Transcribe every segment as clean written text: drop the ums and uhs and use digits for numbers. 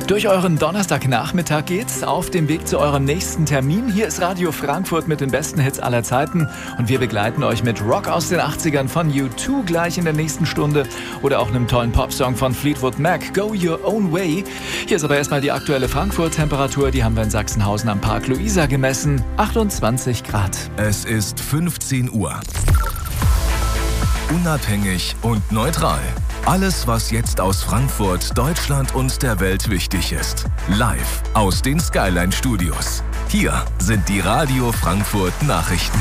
Durch euren Donnerstagnachmittag geht's auf dem Weg zu eurem nächsten Termin. Hier ist Radio Frankfurt mit den besten Hits aller Zeiten und wir begleiten euch mit Rock aus den 80ern von U2 gleich in der nächsten Stunde oder auch einem tollen Popsong von Fleetwood Mac, Go Your Own Way. Hier ist aber erstmal die aktuelle Frankfurt-Temperatur, die haben wir in Sachsenhausen am Park Luisa gemessen, 28 Grad. Es ist 15 Uhr. Unabhängig und neutral. Alles, was jetzt aus Frankfurt, Deutschland und der Welt wichtig ist. Live aus den Skyline Studios. Hier sind die Radio Frankfurt Nachrichten.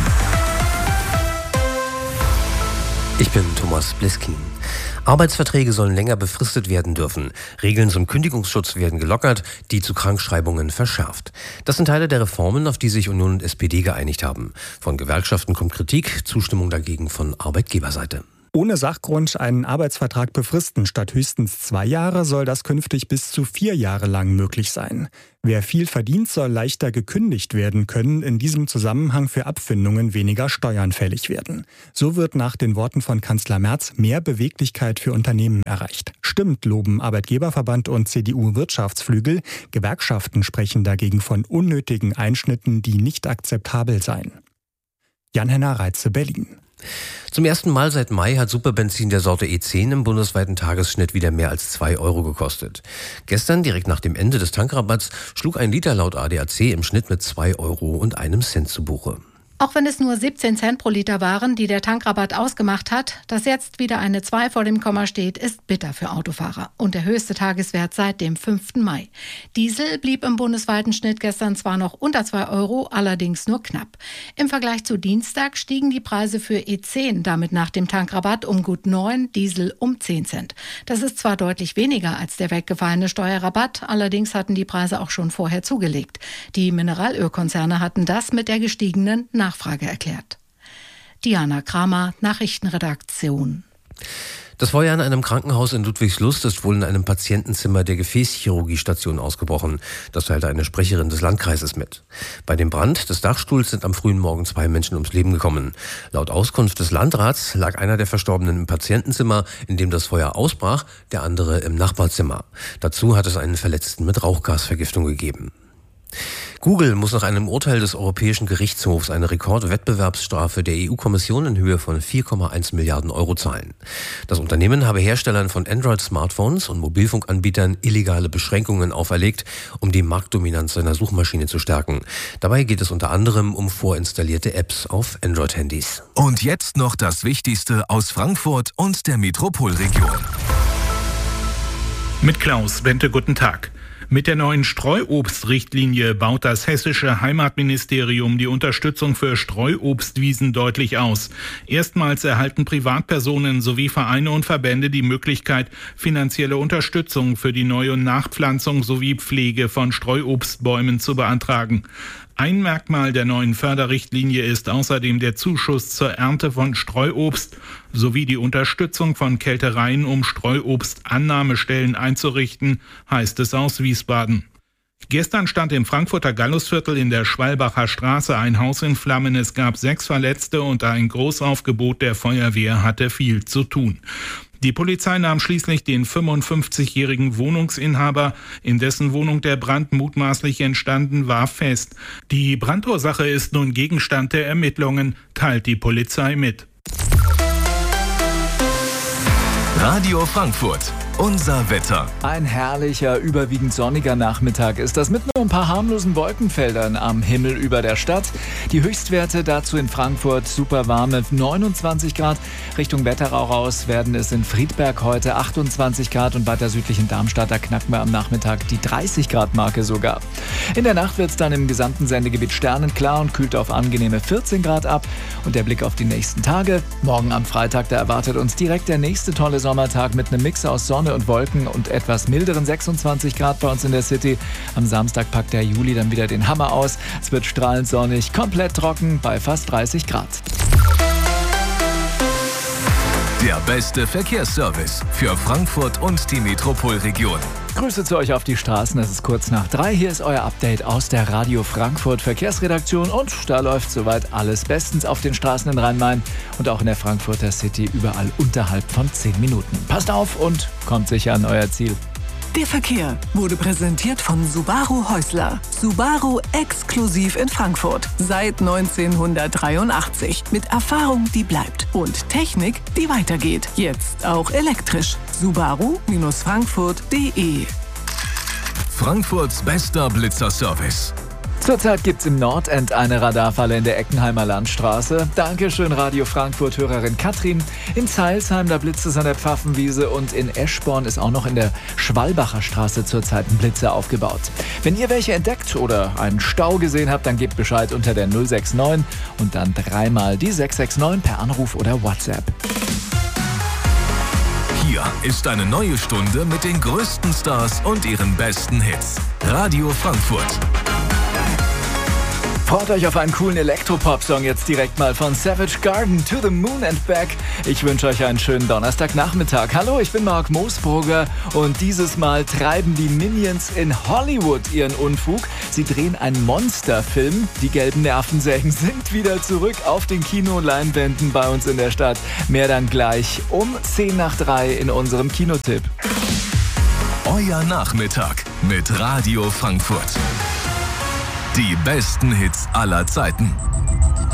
Ich bin Thomas Bliskin. Arbeitsverträge sollen länger befristet werden dürfen. Regeln zum Kündigungsschutz werden gelockert, die zu Krankschreibungen verschärft. Das sind Teile der Reformen, auf die sich Union und SPD geeinigt haben. Von Gewerkschaften kommt Kritik, Zustimmung dagegen von Arbeitgeberseite. Ohne Sachgrund einen Arbeitsvertrag befristen statt höchstens 2 Jahre soll das künftig bis zu 4 Jahre lang möglich sein. Wer viel verdient, soll leichter gekündigt werden können, in diesem Zusammenhang für Abfindungen weniger Steuern fällig werden. So wird nach den Worten von Kanzler Merz mehr Beweglichkeit für Unternehmen erreicht. Stimmt, loben Arbeitgeberverband und CDU-Wirtschaftsflügel. Gewerkschaften sprechen dagegen von unnötigen Einschnitten, die nicht akzeptabel seien. Jan-Henner Reitze, Berlin. Zum ersten Mal seit Mai hat Superbenzin der Sorte E10 im bundesweiten Tagesschnitt wieder mehr als 2 Euro gekostet. Gestern, direkt nach dem Ende des Tankrabatts, schlug ein Liter laut ADAC im Schnitt mit 2 Euro und einem Cent zu Buche. Auch wenn es nur 17 Cent pro Liter waren, die der Tankrabatt ausgemacht hat, dass jetzt wieder eine 2 vor dem Komma steht, ist bitter für Autofahrer. Und der höchste Tageswert seit dem 5. Mai. Diesel blieb im bundesweiten Schnitt gestern zwar noch unter 2 Euro, allerdings nur knapp. Im Vergleich zu Dienstag stiegen die Preise für E10 damit nach dem Tankrabatt um gut 9, Diesel um 10 Cent. Das ist zwar deutlich weniger als der weggefallene Steuerrabatt, allerdings hatten die Preise auch schon vorher zugelegt. Die Mineralölkonzerne hatten das mit der gestiegenen Nachfrage erklärt. Diana Kramer, Nachrichtenredaktion. Das Feuer in einem Krankenhaus in Ludwigslust ist wohl in einem Patientenzimmer der Gefäßchirurgiestation ausgebrochen. Das teilte eine Sprecherin des Landkreises mit. Bei dem Brand des Dachstuhls sind am frühen Morgen 2 Menschen ums Leben gekommen. Laut Auskunft des Landrats lag einer der Verstorbenen im Patientenzimmer, in dem das Feuer ausbrach, der andere im Nachbarzimmer. Dazu hat es einen Verletzten mit Rauchgasvergiftung gegeben. Google muss nach einem Urteil des Europäischen Gerichtshofs eine Rekordwettbewerbsstrafe der EU-Kommission in Höhe von 4,1 Milliarden Euro zahlen. Das Unternehmen habe Herstellern von Android-Smartphones und Mobilfunkanbietern illegale Beschränkungen auferlegt, um die Marktdominanz seiner Suchmaschine zu stärken. Dabei geht es unter anderem um vorinstallierte Apps auf Android-Handys. Und jetzt noch das Wichtigste aus Frankfurt und der Metropolregion. Mit Klaus Bente, guten Tag. Mit der neuen Streuobstrichtlinie baut das hessische Heimatministerium die Unterstützung für Streuobstwiesen deutlich aus. Erstmals erhalten Privatpersonen sowie Vereine und Verbände die Möglichkeit, finanzielle Unterstützung für die Neu- und Nachpflanzung sowie Pflege von Streuobstbäumen zu beantragen. Ein Merkmal der neuen Förderrichtlinie ist außerdem der Zuschuss zur Ernte von Streuobst sowie die Unterstützung von Kältereien, um Streuobstannahmestellen einzurichten, heißt es aus Wiesbaden. Gestern stand im Frankfurter Gallusviertel in der Schwalbacher Straße ein Haus in Flammen. Es gab 6 Verletzte und ein Großaufgebot der Feuerwehr hatte viel zu tun. Die Polizei nahm schließlich den 55-jährigen Wohnungsinhaber, in dessen Wohnung der Brand mutmaßlich entstanden war, fest. Die Brandursache ist nun Gegenstand der Ermittlungen, teilt die Polizei mit. Radio Frankfurt. Unser Wetter. Ein herrlicher, überwiegend sonniger Nachmittag ist das mit nur ein paar harmlosen Wolkenfeldern am Himmel über der Stadt. Die Höchstwerte dazu in Frankfurt super warme 29 Grad. Richtung Wetterau raus werden es in Friedberg heute 28 Grad und weiter südlich in Darmstadt, da knacken wir am Nachmittag die 30 Grad Marke sogar. In der Nacht wird es dann im gesamten Sendegebiet sternenklar und kühlt auf angenehme 14 Grad ab. Und der Blick auf die nächsten Tage. Morgen am Freitag, da erwartet uns direkt der nächste tolle Sommertag mit einem Mix aus Sonne und Wolken und etwas milderen 26 Grad bei uns in der City. Am Samstag packt der Juli dann wieder den Hammer aus. Es wird strahlend sonnig, komplett trocken bei fast 30 Grad. Der beste Verkehrsservice für Frankfurt und die Metropolregion. Grüße zu euch auf die Straßen, es ist kurz nach 3. Hier ist euer Update aus der Radio Frankfurt Verkehrsredaktion und da läuft soweit alles bestens auf den Straßen in Rhein-Main und auch in der Frankfurter City überall unterhalb von 10 Minuten. Passt auf und kommt sicher an euer Ziel. Der Verkehr wurde präsentiert von Subaru Häusler. Subaru exklusiv in Frankfurt. Seit 1983. Mit Erfahrung, die bleibt. Und Technik, die weitergeht. Jetzt auch elektrisch. Subaru-Frankfurt.de. Frankfurts bester Blitzerservice. Zurzeit gibt's im Nordend eine Radarfalle in der Eckenheimer Landstraße. Dankeschön, Radio Frankfurt-Hörerin Katrin. In Zeilsheim, da blitzt es an der Pfaffenwiese und in Eschborn ist auch noch in der Schwalbacher Straße zurzeit ein Blitzer aufgebaut. Wenn ihr welche entdeckt oder einen Stau gesehen habt, dann gebt Bescheid unter der 069 und dann dreimal die 669 per Anruf oder WhatsApp. Hier ist eine neue Stunde mit den größten Stars und ihren besten Hits. Radio Frankfurt. Freut euch auf einen coolen Elektropop-Song jetzt direkt mal von Savage Garden, To the Moon and Back. Ich wünsche euch einen schönen Donnerstagnachmittag. Hallo, ich bin Marc Moosbrugger und dieses Mal treiben die Minions in Hollywood ihren Unfug. Sie drehen einen Monsterfilm. Die gelben Nervensägen sind wieder zurück auf den Kinoleinwänden bei uns in der Stadt. Mehr dann gleich um 2:10 in unserem Kinotipp. Euer Nachmittag mit Radio Frankfurt. Die besten Hits aller Zeiten.